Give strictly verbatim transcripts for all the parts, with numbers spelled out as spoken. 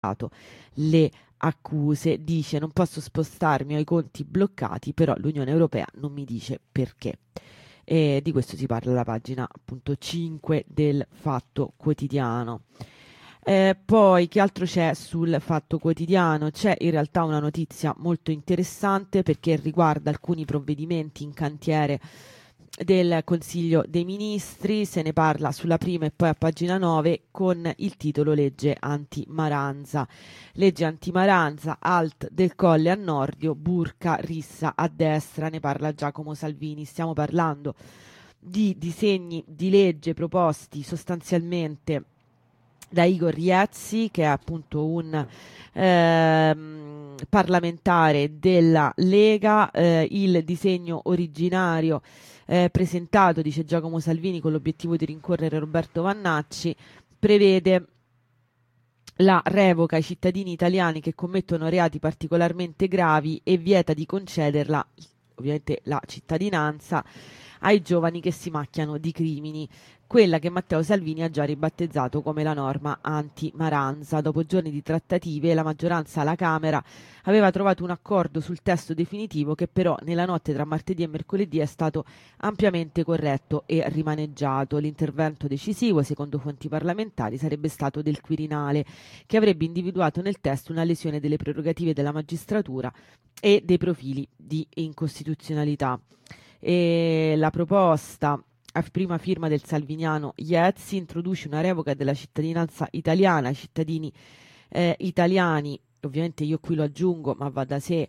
le accuse, dice non posso spostarmi, ho i conti bloccati, però l'Unione Europea non mi dice perché. E di questo si parla alla pagina appunto cinque del Fatto Quotidiano. Eh, poi che altro c'è sul Fatto Quotidiano? C'è in realtà una notizia molto interessante perché riguarda alcuni provvedimenti in cantiere del Consiglio dei Ministri, se ne parla sulla prima e poi a pagina nove con il titolo Legge anti-Maranza. Legge anti-Maranza, alt del Colle a Nordio, burca rissa a destra, ne parla Giacomo Salvini. Stiamo parlando di disegni di legge proposti sostanzialmente da Igor Iezzi, che è appunto un ehm, parlamentare della Lega. Eh, il disegno originario eh, presentato, dice Giacomo Salvini, con l'obiettivo di rincorrere Roberto Vannacci, prevede la revoca ai cittadini italiani che commettono reati particolarmente gravi e vieta di concederla, ovviamente la cittadinanza, ai giovani che si macchiano di crimini, quella che Matteo Salvini ha già ribattezzato come la norma anti-Maranza. Dopo giorni di trattative, la maggioranza alla Camera aveva trovato un accordo sul testo definitivo che però nella notte tra martedì e mercoledì è stato ampiamente corretto e rimaneggiato. L'intervento decisivo, secondo fonti parlamentari, sarebbe stato del Quirinale, che avrebbe individuato nel testo una lesione delle prerogative della magistratura e dei profili di incostituzionalità. E la proposta a prima firma del salviniano Iezzi introduce una revoca della cittadinanza italiana ai cittadini eh, italiani, ovviamente io qui lo aggiungo, ma va da sé,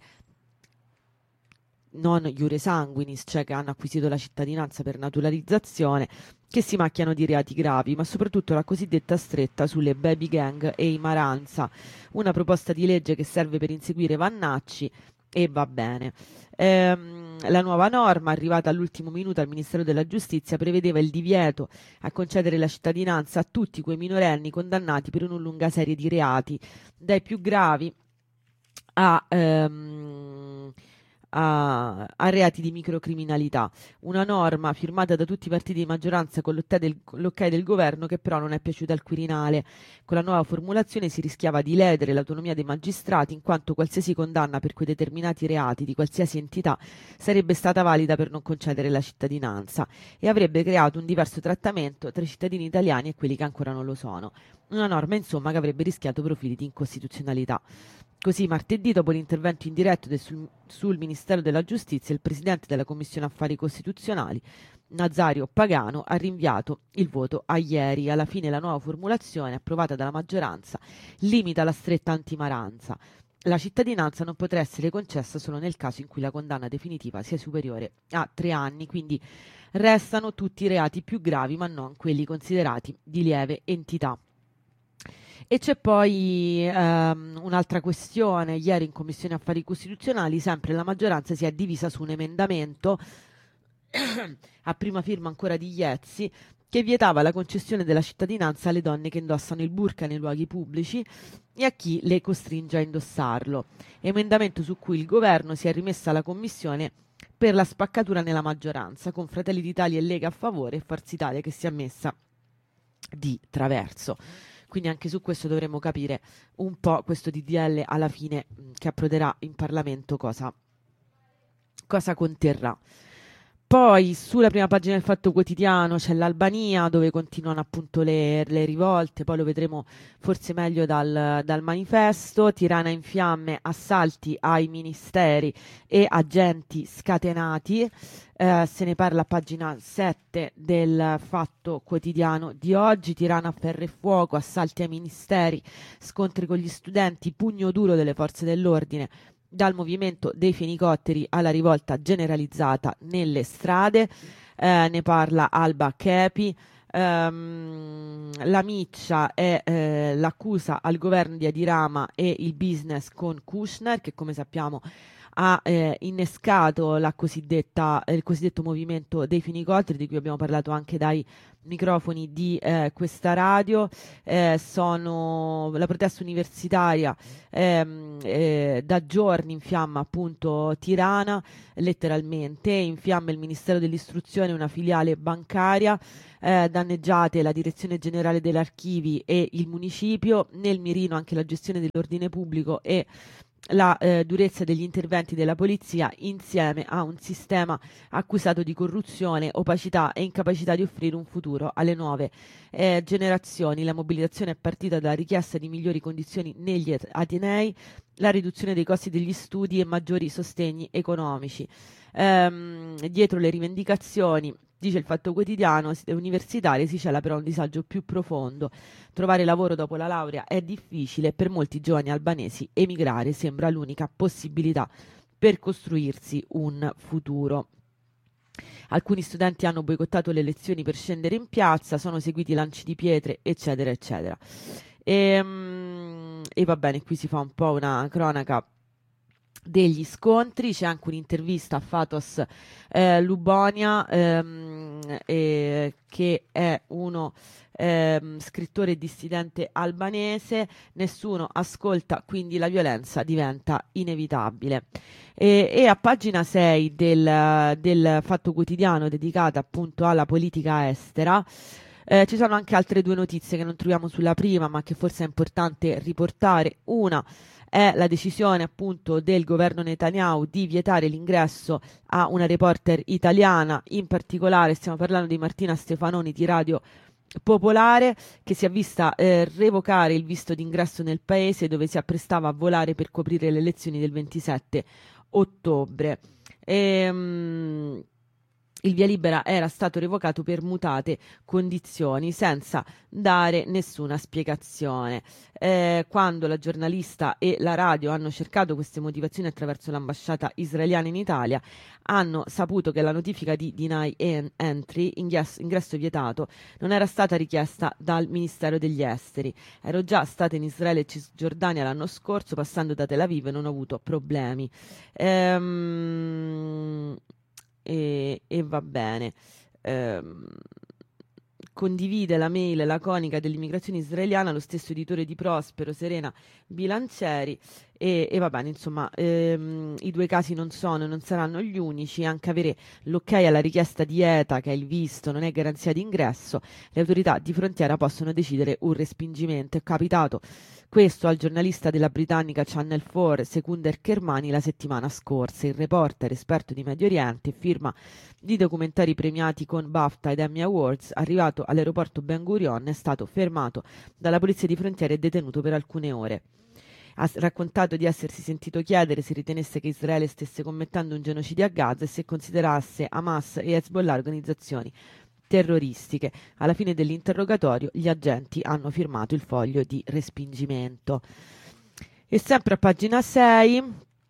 non iure sanguinis, cioè che hanno acquisito la cittadinanza per naturalizzazione, che si macchiano di reati gravi, ma soprattutto la cosiddetta stretta sulle baby gang e i Maranza, una proposta di legge che serve per inseguire Vannacci e va bene. Ehm, la nuova norma, arrivata all'ultimo minuto al Ministero della Giustizia, prevedeva il divieto a concedere la cittadinanza a tutti quei minorenni condannati per una lunga serie di reati, dai più gravi a, ehm, a, a reati di microcriminalità. Una norma firmata da tutti i partiti di maggioranza con l'ok del, con l'ok del governo, che però non è piaciuta al Quirinale. Con la nuova formulazione si rischiava di ledere l'autonomia dei magistrati, in quanto qualsiasi condanna per quei determinati reati di qualsiasi entità sarebbe stata valida per non concedere la cittadinanza e avrebbe creato un diverso trattamento tra i cittadini italiani e quelli che ancora non lo sono. Una norma, insomma, che avrebbe rischiato profili di incostituzionalità. Così martedì, dopo l'intervento in diretto del sul, sul Ministero della Giustizia, il presidente della Commissione Affari Costituzionali, Nazario Pagano, ha rinviato il voto a ieri. Alla fine la nuova formulazione, approvata dalla maggioranza, limita la stretta antimaranza. La cittadinanza non potrà essere concessa solo nel caso in cui la condanna definitiva sia superiore a tre anni, quindi restano tutti i reati più gravi, ma non quelli considerati di lieve entità. E c'è poi ehm, un'altra questione. Ieri in Commissione Affari Costituzionali sempre la maggioranza si è divisa su un emendamento a prima firma ancora di Iezzi, che vietava la concessione della cittadinanza alle donne che indossano il burka nei luoghi pubblici e a chi le costringe a indossarlo. Emendamento su cui il governo si è rimessa alla commissione per la spaccatura nella maggioranza, con Fratelli d'Italia e Lega a favore e Forza Italia che si è messa di traverso. Quindi anche su questo dovremo capire un po' questo D D L alla fine mh, che approderà in Parlamento cosa, cosa conterrà. Poi sulla prima pagina del Fatto Quotidiano c'è l'Albania, dove continuano appunto le, le rivolte, poi lo vedremo forse meglio dal, dal manifesto. Tirana in fiamme, assalti ai ministeri e agenti scatenati. Eh, se ne parla a pagina sette del Fatto Quotidiano di oggi. Tirana a ferro e fuoco, assalti ai ministeri, scontri con gli studenti, pugno duro delle forze dell'ordine, dal movimento dei fenicotteri alla rivolta generalizzata nelle strade. Eh, ne parla Alba Chepi. Um, la miccia è eh, l'accusa al governo di Adirama e il business con Kushner, che come sappiamo ha eh, innescato la cosiddetta, il cosiddetto movimento dei finicoltri, di cui abbiamo parlato anche dai microfoni di eh, questa radio. Eh, sono la protesta universitaria ehm, eh, da giorni infiamma appunto Tirana, letteralmente infiamma il Ministero dell'Istruzione, una filiale bancaria, eh, danneggiate la Direzione Generale degli Archivi e il municipio, nel mirino anche la gestione dell'ordine pubblico e la eh, durezza degli interventi della polizia, insieme a un sistema accusato di corruzione, opacità e incapacità di offrire un futuro alle nuove eh, generazioni. La mobilitazione è partita dalla richiesta di migliori condizioni negli atenei, la riduzione dei costi degli studi e maggiori sostegni economici. Ehm, dietro le rivendicazioni, dice il Fatto Quotidiano, universitarie si cela però un disagio più profondo. Trovare lavoro dopo la laurea è difficile e per molti giovani albanesi emigrare sembra l'unica possibilità per costruirsi un futuro. Alcuni studenti hanno boicottato le lezioni per scendere in piazza, sono seguiti lanci di pietre, eccetera, eccetera. E, mm, e va bene, qui si fa un po' una cronaca degli scontri. C'è anche un'intervista a Fatos eh, Lubonia, ehm, eh, che è uno ehm, scrittore dissidente albanese. Nessuno ascolta, quindi la violenza diventa inevitabile. E, e a pagina sei del, del Fatto Quotidiano, dedicata appunto alla politica estera, eh, ci sono anche altre due notizie che non troviamo sulla prima, ma che forse è importante riportare. Una è la decisione appunto del governo Netanyahu di vietare l'ingresso a una reporter italiana, in particolare stiamo parlando di Martina Stefanoni di Radio Popolare, che si è vista eh, revocare il visto d'ingresso nel paese dove si apprestava a volare per coprire le elezioni del ventisette ottobre. Ehm... Il via libera era stato revocato per mutate condizioni, senza dare nessuna spiegazione. Eh, quando la giornalista e la radio hanno cercato queste motivazioni attraverso l'ambasciata israeliana in Italia, hanno saputo che la notifica di deny entry, ingresso, ingresso vietato, non era stata richiesta dal Ministero degli Esteri. Ero già stata in Israele e Cisgiordania l'anno scorso, passando da Tel Aviv, e non ho avuto problemi. Ehm... E, e va bene. Ehm, condivide la mail laconica dell'immigrazione israeliana lo stesso editore di Prospero, Serena Bilancieri, e, e va bene, insomma, ehm, i due casi non sono e non saranno gli unici. Anche avere l'ok alla richiesta di E T A, che è il visto, non è garanzia di ingresso. Le autorità di frontiera possono decidere un respingimento. È capitato questo al giornalista della britannica Channel quattro Sekunder Kermani la settimana scorsa. Il reporter, esperto di Medio Oriente, firma di documentari premiati con BAFTA ed Emmy Awards, arrivato all'aeroporto Ben Gurion, è stato fermato dalla polizia di frontiera e detenuto per alcune ore. Ha raccontato di essersi sentito chiedere se ritenesse che Israele stesse commettendo un genocidio a Gaza e se considerasse Hamas e Hezbollah organizzazioni terroristiche. Alla fine dell'interrogatorio gli agenti hanno firmato il foglio di respingimento. E sempre a pagina sei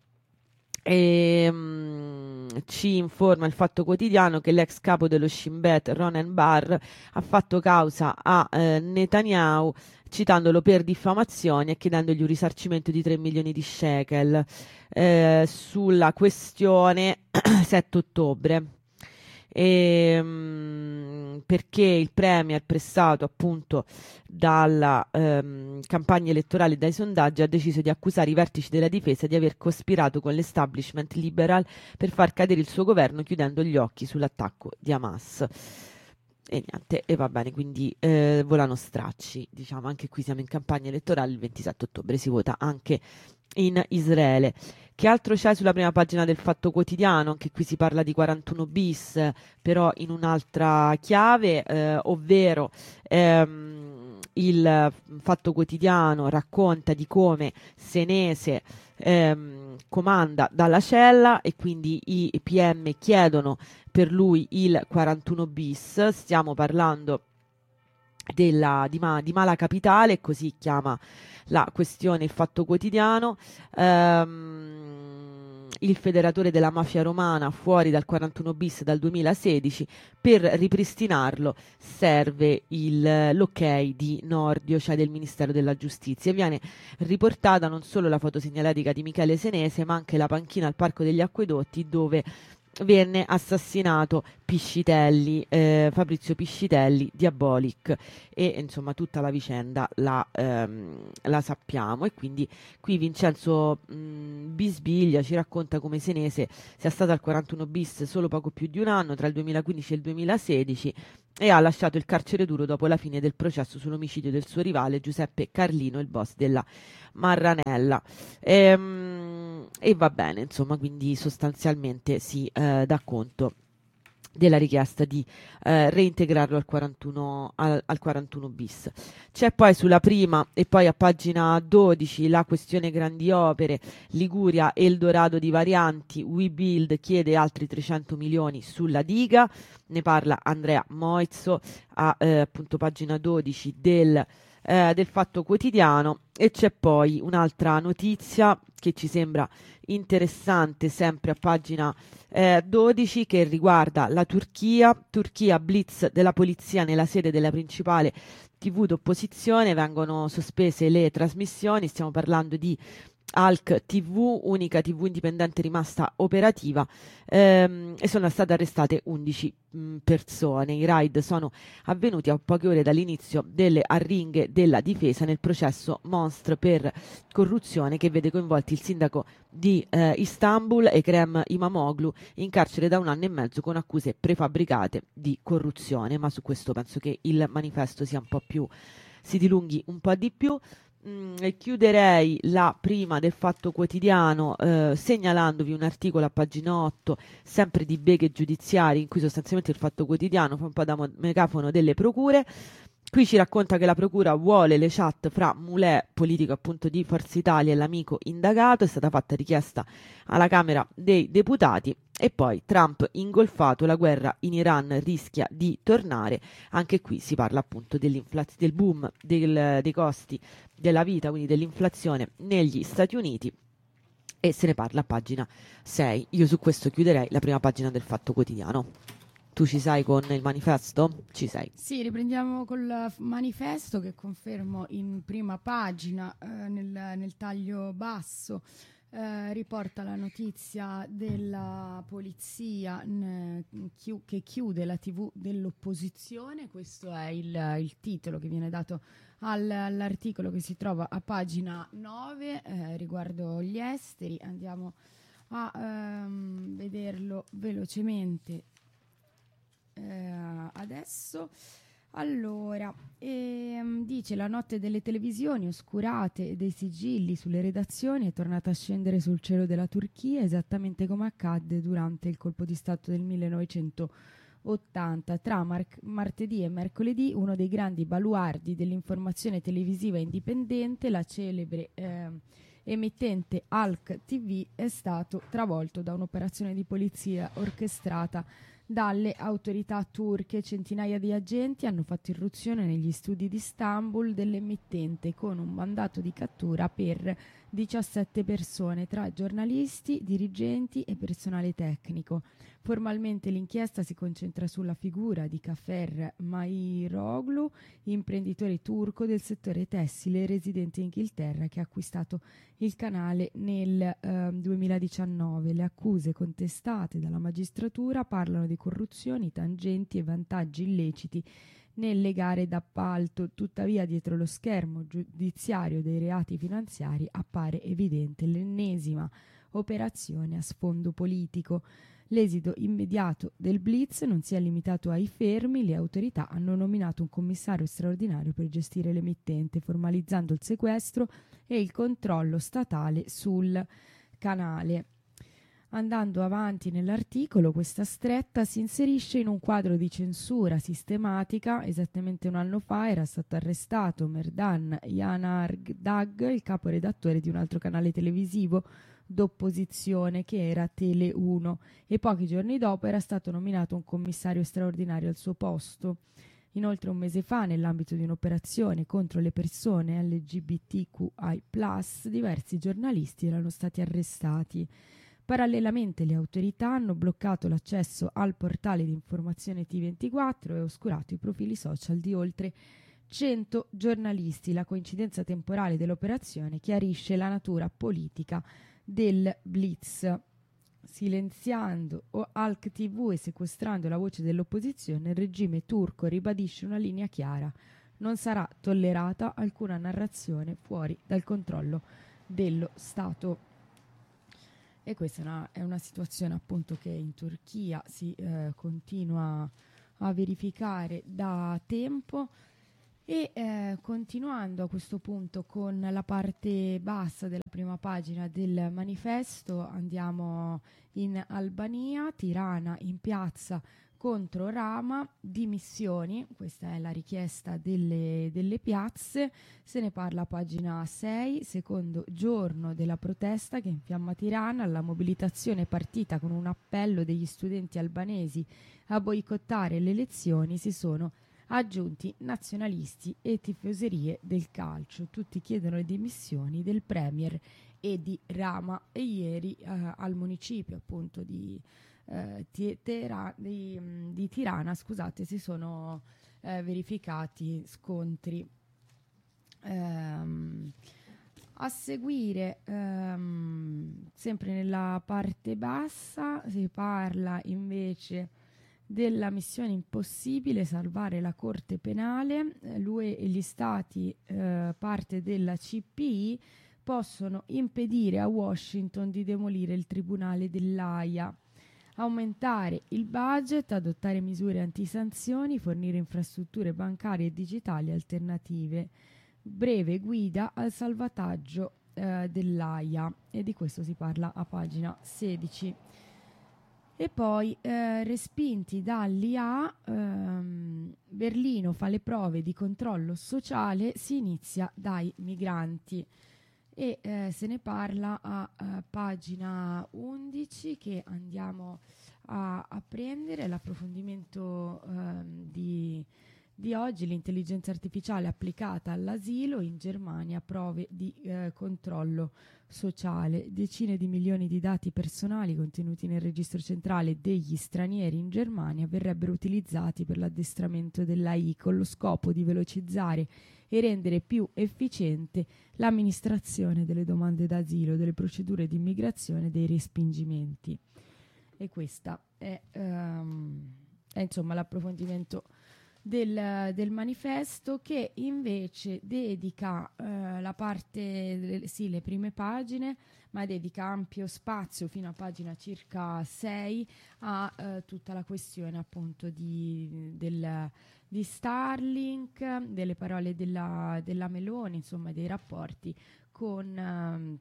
ehm, ci informa il Fatto Quotidiano che l'ex capo dello Shin Bet, Ronen Bar, ha fatto causa a eh, Netanyahu, citandolo per diffamazione e chiedendogli un risarcimento di tre milioni di shekel eh, sulla questione sette ottobre. E, mh, perché il premier, pressato appunto dalla ehm, campagna elettorale e dai sondaggi, ha deciso di accusare i vertici della difesa di aver cospirato con l'establishment liberal per far cadere il suo governo, chiudendo gli occhi sull'attacco di Hamas. E niente, e va bene, quindi eh, volano stracci, diciamo. Anche qui siamo in campagna elettorale, il ventisette ottobre si vota anche in Israele. Che altro c'è sulla prima pagina del Fatto Quotidiano? Anche qui si parla di quarantuno bis, però in un'altra chiave, eh, ovvero ehm, il Fatto Quotidiano racconta di come Senese ehm, comanda dalla cella e quindi i P M chiedono per lui il quarantuno bis. Stiamo parlando della, di, Ma, di Mala Capitale, così chiama la questione il Fatto Quotidiano. Ehm, il federatore della mafia romana fuori dal quarantuno bis dal duemilasedici. Per ripristinarlo serve il, l'ok di Nordio, cioè del Ministero della Giustizia. Viene riportata non solo la fotosegnaletica di Michele Senese, ma anche la panchina al Parco degli Acquedotti dove venne assassinato Piscitelli, eh, Fabrizio Piscitelli, Diabolic, e insomma tutta la vicenda la, ehm, la sappiamo. E quindi qui Vincenzo mh, Bisbiglia ci racconta come Senese sia stato al quarantuno bis solo poco più di un anno, tra il duemilaquindici e il duemilasedici, e ha lasciato il carcere duro dopo la fine del processo sull'omicidio del suo rivale Giuseppe Carlino, il boss della Marranella. Ehm, e va bene, insomma, quindi sostanzialmente si eh, dà conto della richiesta di eh, reintegrarlo al quarantuno, al, al quarantuno bis. C'è poi sulla prima e poi a pagina dodici la questione grandi opere, Liguria, Eldorado di varianti, WeBuild chiede altri trecento milioni sulla diga, ne parla Andrea Moizzo a eh, appunto pagina dodici del eh, del Fatto Quotidiano. E c'è poi un'altra notizia che ci sembra interessante, sempre a pagina eh, dodici, che riguarda la Turchia. Turchia, blitz della polizia nella sede della principale tivù d'opposizione, vengono sospese le trasmissioni, stiamo parlando di Halk tivù, unica tivù indipendente rimasta operativa, ehm, e sono state arrestate undici mh, persone. I raid sono avvenuti a poche ore dall'inizio delle arringhe della difesa nel processo Monstr per corruzione che vede coinvolti il sindaco di eh, Istanbul, Ekrem Imamoglu, in carcere da un anno e mezzo con accuse prefabbricate di corruzione. Ma su questo penso che il manifesto sia un po' più, si dilunghi un po' di più. Mm, e chiuderei la prima del Fatto Quotidiano eh, segnalandovi un articolo a pagina otto, sempre di beghe giudiziarie, in cui sostanzialmente il Fatto Quotidiano fa un po' da mo- megafono delle procure. Qui ci racconta che la procura vuole le chat fra Mulè, politico appunto di Forza Italia, e l'amico indagato. È stata fatta richiesta alla Camera dei Deputati. E poi Trump ingolfato, la guerra in Iran rischia di tornare. Anche qui si parla appunto dell'inflaz- del boom del- dei costi della vita, quindi dell'inflazione negli Stati Uniti, e se ne parla a pagina sei. Io su questo chiuderei la prima pagina del Fatto Quotidiano. Tu ci sei con il manifesto? Ci sei. Sì, riprendiamo col manifesto che confermo in prima pagina eh, nel, nel taglio basso. Eh, riporta la notizia della polizia n- chi- che chiude la tivù dell'opposizione. Questo è il, il titolo che viene dato al- all'articolo che si trova a pagina nove eh, riguardo gli esteri. Andiamo a ehm, vederlo velocemente eh, adesso. Allora, ehm, dice: la notte delle televisioni oscurate e dei sigilli sulle redazioni è tornata a scendere sul cielo della Turchia, esattamente come accadde durante il colpo di stato del millenovecentottanta. Tra mar- martedì e mercoledì, uno dei grandi baluardi dell'informazione televisiva indipendente, la celebre eh, emittente Halk tivù, è stato travolto da un'operazione di polizia orchestrata dalle autorità turche. Centinaia di agenti hanno fatto irruzione negli studi di Istanbul dell'emittente con un mandato di cattura per diciassette persone, tra giornalisti, dirigenti e personale tecnico. Formalmente l'inchiesta si concentra sulla figura di Kafer Mayroglu, imprenditore turco del settore tessile residente in Inghilterra, che ha acquistato il canale nel eh, duemiladiciannove. Le accuse contestate dalla magistratura parlano di corruzioni, tangenti e vantaggi illeciti nelle gare d'appalto. Tuttavia, dietro lo schermo giudiziario dei reati finanziari appare evidente l'ennesima operazione a sfondo politico. L'esito immediato del blitz non si è limitato ai fermi. Le autorità hanno nominato un commissario straordinario per gestire l'emittente, formalizzando il sequestro e il controllo statale sul canale. Andando avanti nell'articolo, questa stretta si inserisce in un quadro di censura sistematica. Esattamente un anno fa era stato arrestato Merdan Yanardaq, il caporedattore di un altro canale televisivo d'opposizione che era Tele uno, e pochi giorni dopo era stato nominato un commissario straordinario al suo posto. Inoltre, un mese fa, nell'ambito di un'operazione contro le persone L G B T Q I plus, diversi giornalisti erano stati arrestati. Parallelamente le autorità hanno bloccato l'accesso al portale di informazione T ventiquattro e oscurato i profili social di oltre cento giornalisti. La coincidenza temporale dell'operazione chiarisce la natura politica del blitz. Silenziando Halk T V e sequestrando la voce dell'opposizione, il regime turco ribadisce una linea chiara: non sarà tollerata alcuna narrazione fuori dal controllo dello Stato. E questa è una, è una situazione appunto che in Turchia si eh, continua a verificare da tempo. E eh, continuando a questo punto con la parte bassa della prima pagina del manifesto, andiamo in Albania, Tirana in piazza contro Rama, dimissioni, questa è la richiesta delle, delle piazze, se ne parla a pagina sei, secondo giorno della protesta che infiamma Tirana, la mobilitazione è partita con un appello degli studenti albanesi a boicottare le elezioni, si sono aggiunti nazionalisti e tifoserie del calcio. Tutti chiedono le dimissioni del premier e di Rama. E ieri eh, al municipio appunto di, eh, Tera, di, di Tirana scusate, si sono eh, verificati scontri. Ehm, a seguire, ehm, sempre nella parte bassa, si parla invece della missione impossibile, salvare la Corte Penale. L'U E e gli Stati, eh, parte della C P I, possono impedire a Washington di demolire il Tribunale dell'Aia, aumentare il budget, adottare misure antisanzioni, fornire infrastrutture bancarie e digitali alternative, breve guida al salvataggio eh, dell'Aia, e di questo si parla a pagina sedici. E poi eh, respinti dall'I A, ehm, Berlino fa le prove di controllo sociale, si inizia dai migranti, e eh, se ne parla a, a pagina undici, che andiamo a, a prendere l'approfondimento ehm, di, di oggi: l'intelligenza artificiale applicata all'asilo in Germania, prove di eh, controllo sociale. Decine di milioni di dati personali contenuti nel registro centrale degli stranieri in Germania verrebbero utilizzati per l'addestramento dell'A I con lo scopo di velocizzare e rendere più efficiente l'amministrazione delle domande d'asilo, delle procedure di immigrazione e dei respingimenti. E questa è, um, è insomma l'approfondimento Del, del manifesto, che invece dedica eh, la parte, sì, le prime pagine, ma dedica ampio spazio fino a pagina circa sei a eh, tutta la questione appunto di, del, di Starlink, delle parole della, della Meloni, insomma dei rapporti con eh,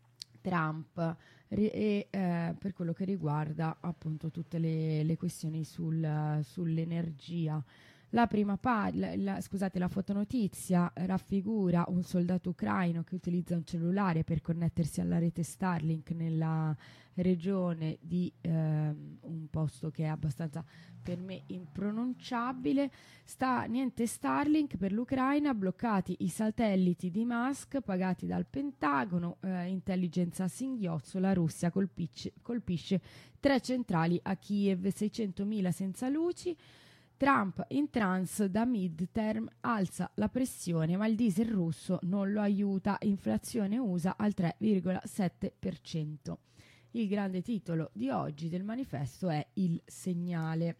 Trump e eh, per quello che riguarda appunto tutte le, le questioni sul, sull'energia. La prima pagina, la, scusate, la fotonotizia raffigura un soldato ucraino che utilizza un cellulare per connettersi alla rete Starlink nella regione di eh, un posto che è abbastanza per me impronunciabile. Sta niente Starlink per l'Ucraina, bloccati i satelliti di Musk pagati dal Pentagono, eh, intelligence a singhiozzo, la Russia colpisce, colpisce tre centrali a Kiev, seicentomila senza luci. Trump in trance da midterm, alza la pressione ma il diesel russo non lo aiuta, inflazione U S A al tre virgola sette per cento. Il grande titolo di oggi del manifesto è Il segnale.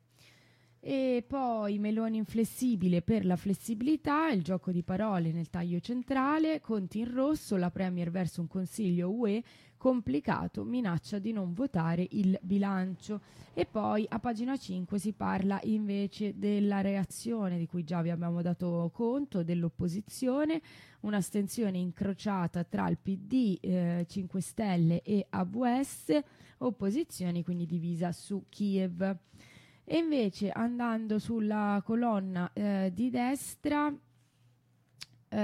E poi Meloni inflessibile per la flessibilità, il gioco di parole nel taglio centrale, conti in rosso, la Premier verso un consiglio U E complicato, minaccia di non votare il bilancio. E poi a pagina cinque si parla invece della reazione di cui già vi abbiamo dato conto dell'opposizione, un'astensione incrociata tra il P D, eh, cinque Stelle e A V S, opposizione quindi divisa su Kiev. E invece andando sulla colonna eh, di destra, eh,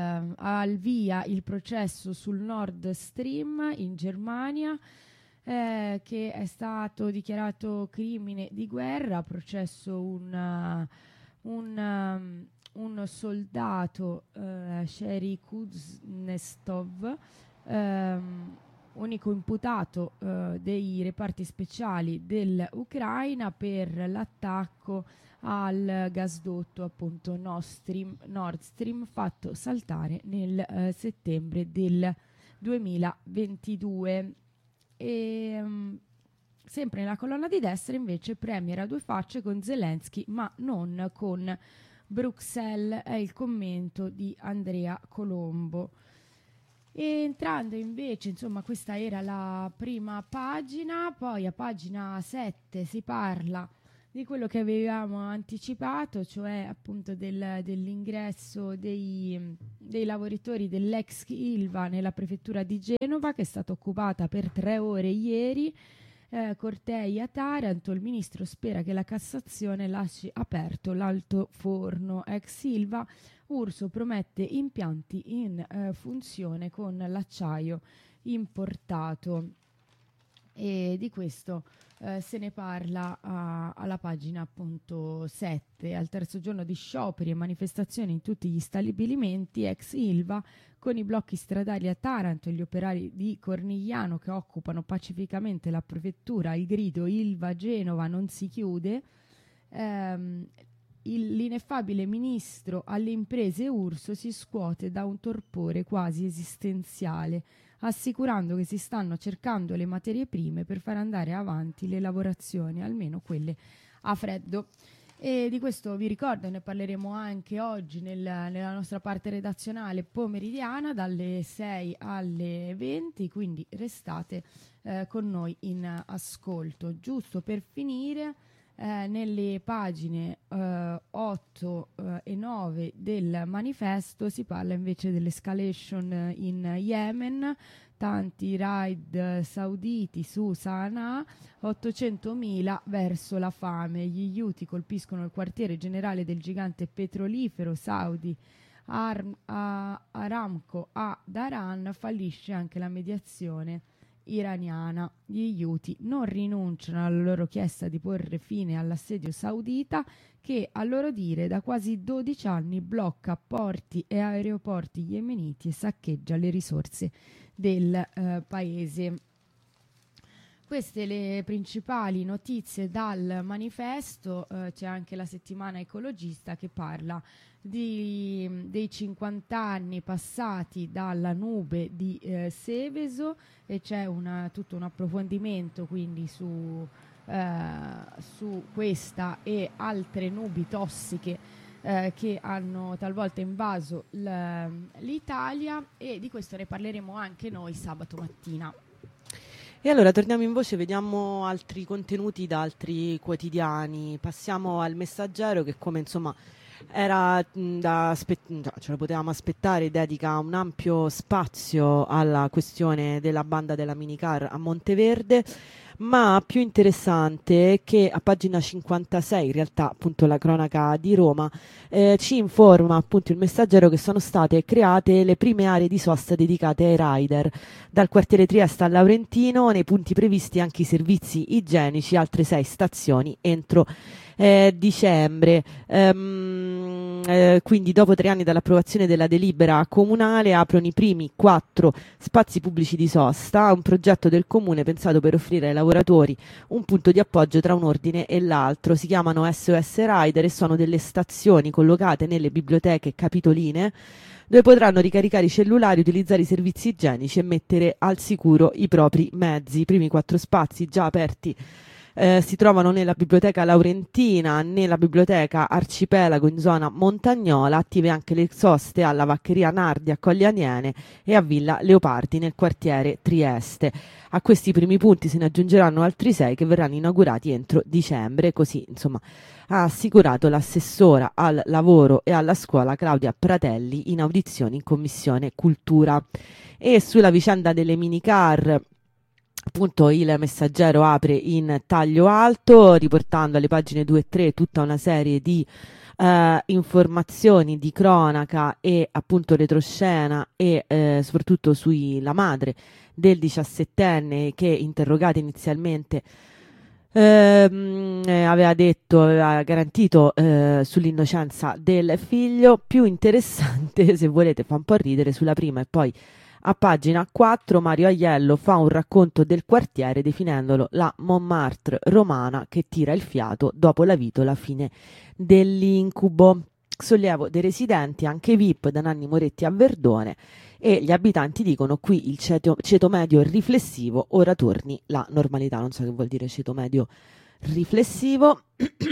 al via il processo sul Nord Stream in Germania, eh, che è stato dichiarato crimine di guerra, processo un, un, um, un soldato, eh, Sherry Kuznetsov, ehm, unico imputato eh, dei reparti speciali dell'Ucraina per l'attacco al gasdotto appunto Nord Stream, Nord Stream fatto saltare nel eh, settembre del duemilaventidue. E, um, sempre nella colonna di destra invece premier a due facce con Zelensky ma non con Bruxelles, è il commento di Andrea Colombo. E entrando invece, insomma, questa era la prima pagina, poi a pagina sette si parla di quello che avevamo anticipato, cioè appunto del, dell'ingresso dei, dei lavoratori dell'ex Ilva nella prefettura di Genova, che è stata occupata per tre ore ieri. Eh, cortei a Taranto, il ministro spera che la Cassazione lasci aperto l'altoforno. Ex Ilva, Urso promette impianti in eh, funzione con l'acciaio importato. E di questo eh, se ne parla a, alla pagina appunto sette. Al terzo giorno di scioperi e manifestazioni in tutti gli stabilimenti, ex Ilva, con i blocchi stradali a Taranto e gli operai di Cornigliano che occupano pacificamente la prefettura, il grido Ilva Genova non si chiude. ehm, il, l'ineffabile ministro alle imprese Urso si scuote da un torpore quasi esistenziale, assicurando che si stanno cercando le materie prime per far andare avanti le lavorazioni, almeno quelle a freddo. E di questo vi ricordo, ne parleremo anche oggi nel, nella nostra parte redazionale pomeridiana dalle sei alle venti, quindi restate eh, con noi in ascolto. Giusto per finire, eh, nelle pagine eh, otto eh, e nove del manifesto si parla invece dell'escalation in Yemen, tanti raid sauditi su Sana'a, ottocentomila verso la fame. Gli Houthi colpiscono il quartiere generale del gigante petrolifero saudi Ar- a- Aramco a Dhahran, fallisce anche la mediazione iraniana. Gli Houthi non rinunciano alla loro richiesta di porre fine all'assedio saudita che, a loro dire, da quasi dodici anni blocca porti e aeroporti yemeniti e saccheggia le risorse del eh, paese. Queste le principali notizie dal manifesto. Eh, c'è anche la settimana ecologista che parla di, dei cinquanta anni passati dalla nube di eh, Seveso, e c'è una, tutto un approfondimento quindi su, eh, su questa e altre nubi tossiche Eh, che hanno talvolta invaso l'Italia, e di questo ne parleremo anche noi sabato mattina. E allora torniamo in voce, vediamo altri contenuti da altri quotidiani. Passiamo al Messaggero che, come insomma era mh, da aspe- ce lo potevamo aspettare, dedica un ampio spazio alla questione della banda della minicar a Monteverde. Ma più interessante è che a pagina cinquantasei, in realtà appunto la cronaca di Roma, eh, ci informa appunto il Messaggero che sono state create le prime aree di sosta dedicate ai rider. Dal quartiere Trieste al Laurentino, nei punti previsti anche i servizi igienici, altre sei stazioni entro eh, dicembre. Ehm, eh, quindi dopo tre anni dall'approvazione della delibera comunale aprono i primi quattro spazi pubblici di sosta, un progetto del comune pensato per offrire ai lavoratori un punto di appoggio tra un ordine e l'altro. Si chiamano S O S Rider e sono delle stazioni collocate nelle biblioteche capitoline, dove potranno ricaricare i cellulari, utilizzare i servizi igienici e mettere al sicuro i propri mezzi. I primi quattro spazi già aperti Eh, si trovano nella biblioteca Laurentina, nella biblioteca Arcipelago in zona Montagnola, attive anche le soste alla Vaccheria Nardi a Colli Aniene e a Villa Leopardi nel quartiere Trieste. A questi primi punti se ne aggiungeranno altri sei che verranno inaugurati entro dicembre, così insomma ha assicurato l'assessora al lavoro e alla scuola Claudia Pratelli in audizioni in Commissione Cultura. E sulla vicenda delle minicar, appunto, il Messaggero apre in taglio alto, riportando alle pagine due e tre tutta una serie di eh, informazioni di cronaca e appunto retroscena, e eh, soprattutto sulla madre del diciassettenne che, interrogata inizialmente, ehm, eh, aveva detto, aveva garantito eh, sull'innocenza del figlio. Più interessante, se volete, fa un po' ridere sulla prima e poi A pagina quattro Mario Aiello fa un racconto del quartiere definendolo la Montmartre romana che tira il fiato dopo la vita, la fine dell'incubo. Sollievo dei residenti, anche V I P, da Nanni Moretti a Verdone, e gli abitanti dicono qui il ceto, ceto medio è riflessivo, ora torni la normalità. Non so che vuol dire ceto medio riflessivo.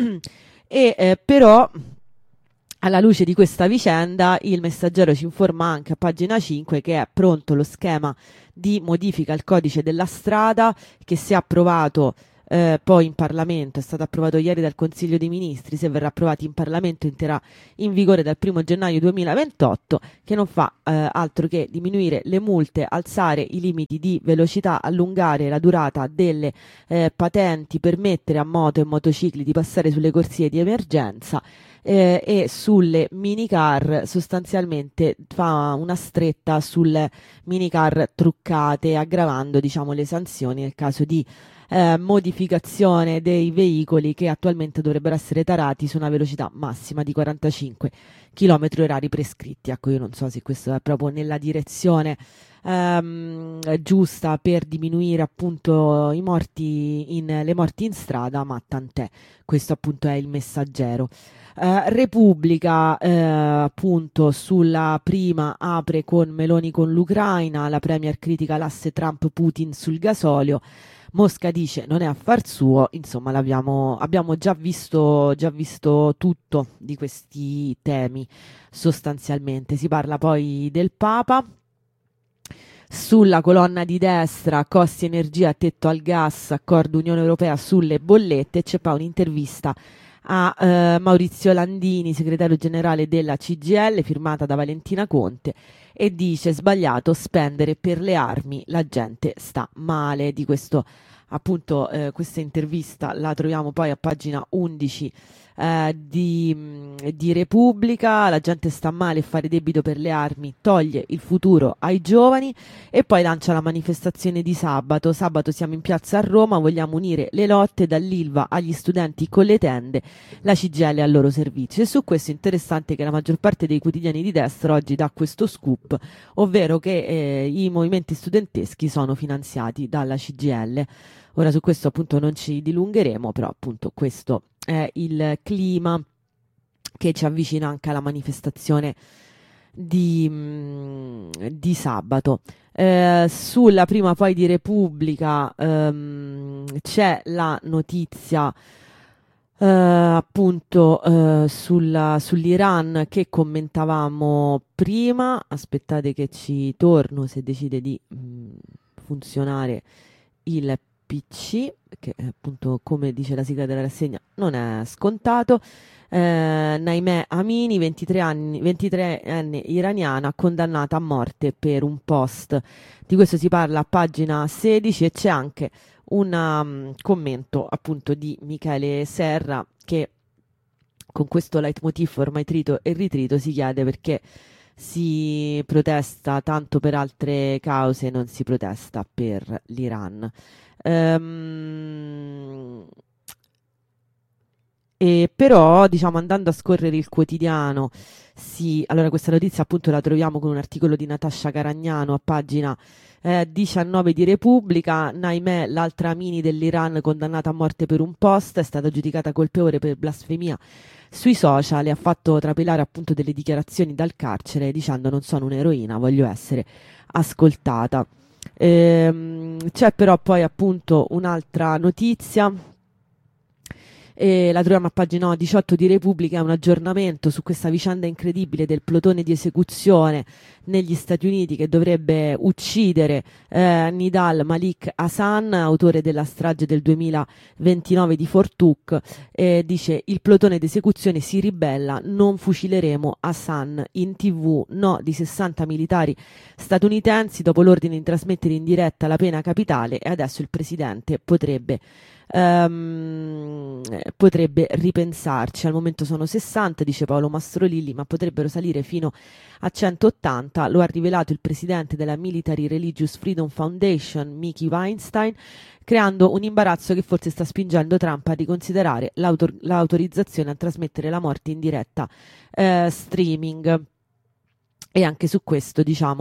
e eh, però alla luce di questa vicenda il Messaggero ci informa anche a pagina cinque che è pronto lo schema di modifica al codice della strada che, se approvato eh, poi in Parlamento, è stato approvato ieri dal Consiglio dei Ministri, se verrà approvato in Parlamento entrerà in vigore dal primo gennaio duemilaventotto, che non fa eh, altro che diminuire le multe, alzare i limiti di velocità, allungare la durata delle eh, patenti, permettere a moto e motocicli di passare sulle corsie di emergenza. Eh, e sulle minicar sostanzialmente fa una stretta sulle minicar truccate, aggravando, diciamo, le sanzioni nel caso di eh, modificazione dei veicoli che attualmente dovrebbero essere tarati su una velocità massima di quarantacinque chilometri orari prescritti. Ecco, io non so se questo è proprio nella direzione ehm, giusta per diminuire appunto i morti in, le morti in strada, ma tant'è. Questo appunto è il Messaggero. Uh, Repubblica uh, appunto sulla prima apre con Meloni con l'Ucraina, la premier critica l'asse Trump-Putin sul gasolio, Mosca dice non è affar suo. Insomma, l'abbiamo, abbiamo già visto, già visto tutto di questi temi sostanzialmente. Si parla poi del Papa. Sulla colonna di destra, costi energia, tetto al gas, accordo Unione Europea sulle bollette, c'è poi un'intervista a eh, Maurizio Landini, segretario generale della C G I L, firmata da Valentina Conte, e dice: sbagliato spendere per le armi, la gente sta male. Di questo appunto eh, questa intervista la troviamo poi a pagina undici eh, di, di Repubblica. La gente sta male, fare debito per le armi toglie il futuro ai giovani. E poi lancia la manifestazione di sabato. Sabato siamo in piazza a Roma, vogliamo unire le lotte, dall'Ilva agli studenti con le tende, la C G I L al loro servizio. E su questo è interessante che la maggior parte dei quotidiani di destra oggi dà questo scoop, ovvero che eh, i movimenti studenteschi sono finanziati dalla C G I L. Ora su questo appunto non ci dilungheremo, però appunto questo è il clima che ci avvicina anche alla manifestazione di, mh, di sabato. Eh, sulla prima poi di Repubblica ehm, c'è la notizia eh, appunto eh, sulla, sull'Iran che commentavamo prima. Aspettate che ci torno, se decide di mh, funzionare il P C, che appunto, come dice la sigla della rassegna, non è scontato. eh, Naimeh Amini, ventitré anni, ventitreenne iraniana, condannata a morte per un post. Di questo si parla a pagina sedici, e c'è anche un um, commento appunto di Michele Serra, che con questo leitmotiv ormai trito e ritrito si chiede perché si protesta tanto per altre cause, non si protesta per l'Iran. Um, e però, diciamo, andando a scorrere il quotidiano, sì, allora questa notizia appunto la troviamo con un articolo di Natascia Caragnano a pagina eh, diciannove di Repubblica. Naimeh, l'altra Amini dell'Iran condannata a morte per un post, è stata giudicata colpevole per blasfemia sui social e ha fatto trapelare appunto delle dichiarazioni dal carcere dicendo: non sono un'eroina, voglio essere ascoltata. Ehm, c'è però poi appunto un'altra notizia, e la troviamo a pagina diciotto di Repubblica, è un aggiornamento su questa vicenda incredibile del plotone di esecuzione negli Stati Uniti che dovrebbe uccidere eh, Nidal Malik Hassan, autore della strage del duemilaventinove di Fort Hook. Eh, dice: il plotone d'esecuzione si ribella, non fucileremo Hassan. In tv no di sessanta militari statunitensi dopo l'ordine di trasmettere in diretta la pena capitale, e adesso il presidente potrebbe Um, potrebbe ripensarci. Al momento sono sessanta, dice Paolo Mastrolilli, ma potrebbero salire fino a centottanta. Lo ha rivelato il presidente della Military Religious Freedom Foundation, Mickey Weinstein, creando un imbarazzo che forse sta spingendo Trump a riconsiderare l'autor- l'autorizzazione a trasmettere la morte in diretta eh, streaming. E anche su questo, diciamo,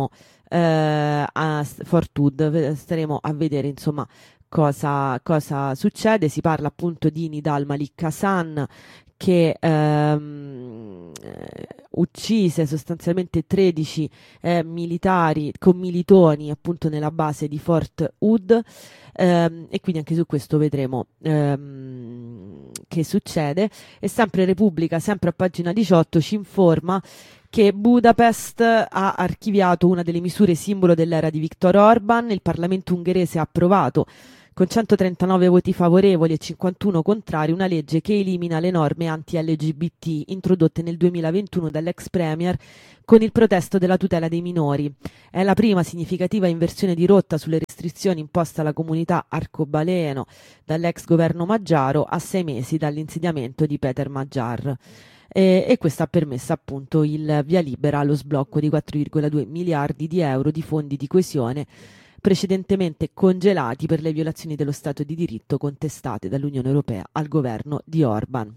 eh, a Fort Hood. Staremo a vedere insomma cosa, cosa succede. Si parla appunto di Nidal Malik Hasan, che ehm, eh, uccise sostanzialmente tredici eh, militari con militoni appunto nella base di Fort Hood, ehm, e quindi anche su questo vedremo ehm, che succede. E sempre Repubblica, sempre a pagina diciotto, ci informa che Budapest ha archiviato una delle misure simbolo dell'era di Viktor Orban. Il Parlamento ungherese ha approvato con centotrentanove voti favorevoli e cinquantuno contrari una legge che elimina le norme anti-L G B T introdotte nel duemilaventuno dall'ex premier con il protesto della tutela dei minori. È la prima significativa inversione di rotta sulle restrizioni imposte alla comunità arcobaleno dall'ex governo Maggiaro a sei mesi dall'insediamento di Peter Magyar. E, e questo ha permesso appunto il via libera allo sblocco di quattro virgola due miliardi di euro di fondi di coesione precedentemente congelati per le violazioni dello Stato di diritto contestate dall'Unione Europea al governo di Orban.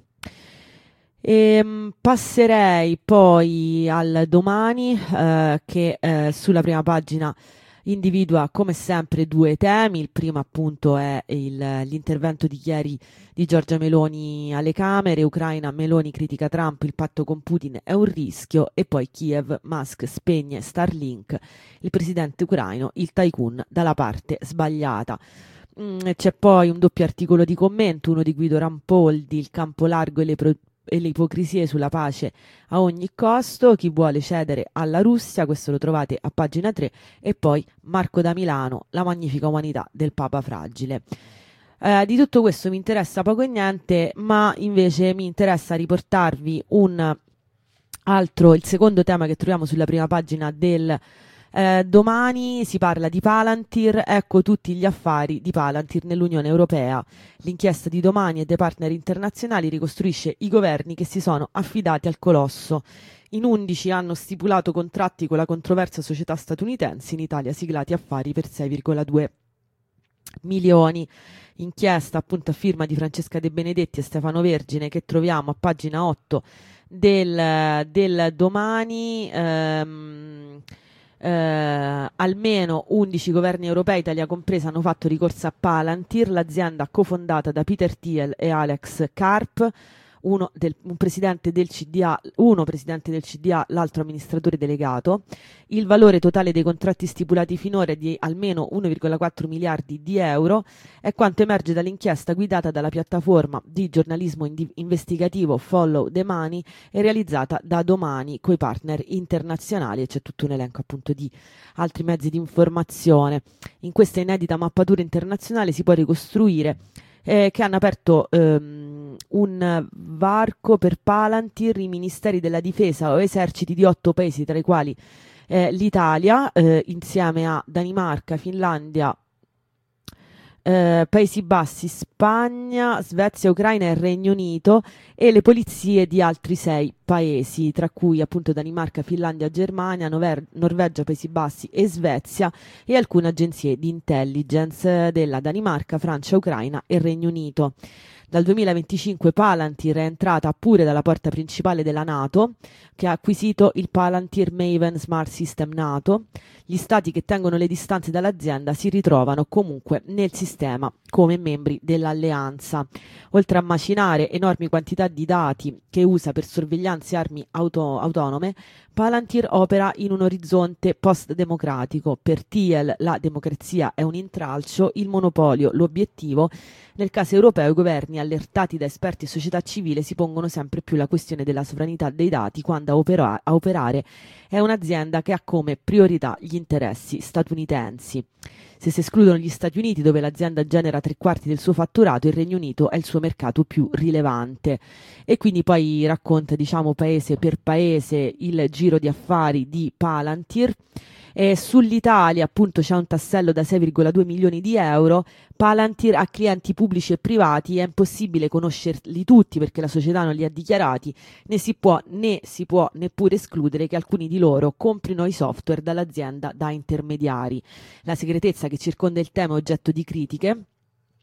E, mh, passerei poi al Domani, eh, che eh, sulla prima pagina individua come sempre due temi. Il primo appunto è il, l'intervento di ieri di Giorgia Meloni alle Camere. Ucraina, Meloni critica Trump, il patto con Putin è un rischio. E poi Kiev, Musk spegne Starlink, il presidente ucraino, il tycoon dalla parte sbagliata. Mm, c'è poi un doppio articolo di commento, uno di Guido Rampoldi, il campo largo e le pro- e le ipocrisie sulla pace a ogni costo, chi vuole cedere alla Russia, questo lo trovate a pagina tre, e poi Marco da Milano, la magnifica umanità del Papa fragile. Eh, di tutto questo mi interessa poco e niente, ma invece mi interessa riportarvi un altro, il secondo tema che troviamo sulla prima pagina del Eh, Domani. Si parla di Palantir, ecco tutti gli affari di Palantir nell'Unione Europea. L'inchiesta di Domani e dei partner internazionali ricostruisce i governi che si sono affidati al colosso. In undici hanno stipulato contratti con la controversa società statunitense, in Italia siglati affari per sei virgola due milioni. Inchiesta appunto a firma di Francesca De Benedetti e Stefano Vergine, che troviamo a pagina otto del, del Domani. ehm, Uh, almeno undici governi europei, Italia compresa, hanno fatto ricorso a Palantir, l'azienda cofondata da Peter Thiel e Alex Karp, uno, del, un presidente del C D A, uno presidente del C D A, l'altro amministratore delegato. Il valore totale dei contratti stipulati finora è di almeno uno virgola quattro miliardi di euro, è quanto emerge dall'inchiesta guidata dalla piattaforma di giornalismo indi- investigativo Follow the Money e realizzata da Domani coi partner internazionali, e c'è tutto un elenco appunto di altri mezzi di informazione. In questa inedita mappatura internazionale si può ricostruire Eh, che hanno aperto ehm, un varco per Palantir i ministeri della difesa o eserciti di otto paesi, tra i quali eh, l'Italia, eh, insieme a Danimarca, Finlandia, eh, Paesi Bassi, Spagna, Svezia, Ucraina e Regno Unito, e le polizie di altri sei paesi, tra cui appunto Danimarca, Finlandia, Germania, Nover- Norvegia, Paesi Bassi e Svezia, e alcune agenzie di intelligence della Danimarca, Francia, Ucraina e Regno Unito. Dal duemilaventicinque Palantir è entrata pure dalla porta principale della NATO, che ha acquisito il Palantir Maven Smart System NATO. Gli stati che tengono le distanze dall'azienda si ritrovano comunque nel sistema come membri dell'alleanza. Oltre a macinare enormi quantità di dati che usa per sorveglianze e armi auto- autonome, Palantir opera in un orizzonte post-democratico. Per Thiel la democrazia è un intralcio, il monopolio l'obiettivo. Nel caso europeo i governi, allertati da esperti e società civile, si pongono sempre più la questione della sovranità dei dati, quando a, opera- a operare è un'azienda che ha come priorità gli interessi statunitensi. Se si escludono gli Stati Uniti, dove l'azienda genera tre quarti del suo fatturato, il Regno Unito è il suo mercato più rilevante. E quindi poi racconta, diciamo, paese per paese il giro di affari di Palantir. E sull'Italia appunto c'è un tassello da sei virgola due milioni di euro. Palantir ha clienti pubblici e privati, è impossibile conoscerli tutti perché la società non li ha dichiarati, né si può né si può neppure escludere che alcuni di loro comprino i software dall'azienda da intermediari. La segretezza che circonda il tema è oggetto di critiche.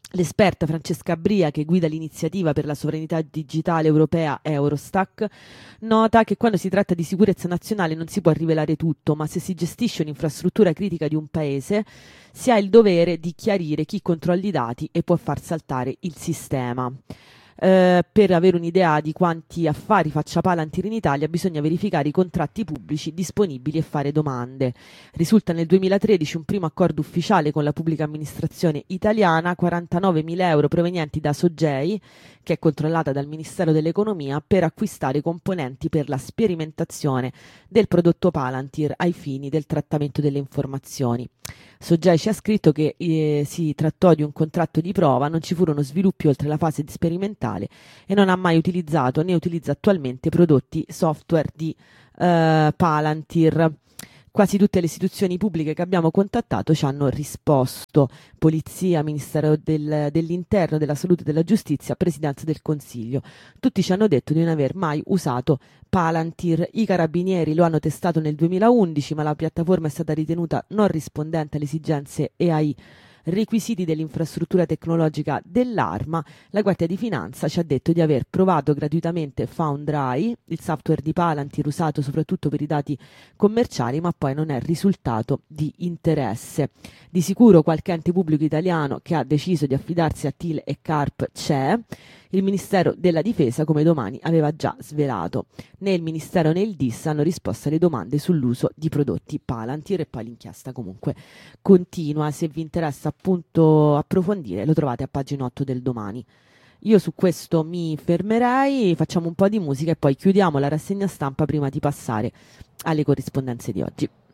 L'esperta Francesca Bria, che guida l'iniziativa per la sovranità digitale europea Eurostac, nota che quando si tratta di sicurezza nazionale non si può rivelare tutto, ma se si gestisce un'infrastruttura critica di un paese si ha il dovere di chiarire chi controlla i dati e può far saltare il sistema. Eh, per avere un'idea di quanti affari faccia Palantir in Italia bisogna verificare i contratti pubblici disponibili e fare domande. Risulta nel duemilatredici un primo accordo ufficiale con la pubblica amministrazione italiana, quarantanovemila euro provenienti da Sogei, che è controllata dal Ministero dell'Economia, per acquistare componenti per la sperimentazione del prodotto Palantir ai fini del trattamento delle informazioni. Sogei ci ha scritto che eh, si trattò di un contratto di prova, non ci furono sviluppi oltre la fase sperimentale e non ha mai utilizzato né utilizza attualmente prodotti software di eh, Palantir. Quasi tutte le istituzioni pubbliche che abbiamo contattato ci hanno risposto: Polizia, Ministero del, dell'Interno, della Salute e della Giustizia, Presidenza del Consiglio. Tutti ci hanno detto di non aver mai usato Palantir. I carabinieri lo hanno testato nel duemilaundici, ma la piattaforma è stata ritenuta non rispondente alle esigenze e ai requisiti dell'infrastruttura tecnologica dell'arma. La Guardia di Finanza ci ha detto di aver provato gratuitamente Foundry, il software di Palantir usato soprattutto per i dati commerciali, ma poi non è risultato di interesse. Di sicuro qualche ente pubblico italiano che ha deciso di affidarsi a T I L e Carp c'è. Il Ministero della Difesa, come Domani aveva già svelato. Né il Ministero né il D I S hanno risposto alle domande sull'uso di prodotti Palantir, e poi l'inchiesta comunque continua. Se vi interessa appunto approfondire, lo trovate a pagina otto del Domani. Io su questo mi fermerei, facciamo un po' di musica e poi chiudiamo la rassegna stampa prima di passare alle corrispondenze di oggi.